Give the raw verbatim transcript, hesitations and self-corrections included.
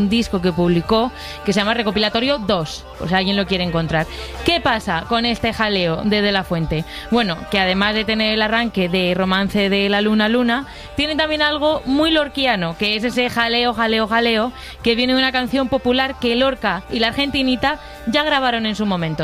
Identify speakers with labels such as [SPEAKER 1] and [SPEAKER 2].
[SPEAKER 1] un disco que publicó que se llama Recopilatorio dos, por si alguien lo quiere encontrar. ¿Qué pasa con este jaleo de De La Fuente? Bueno, que además de tener el arranque de Romance de la Luna Luna, tiene también algo muy lorquiano, que es ese jaleo, jaleo, jaleo, que viene de una canción popular que Lorca y la Argentinita ya grabaron en su momento.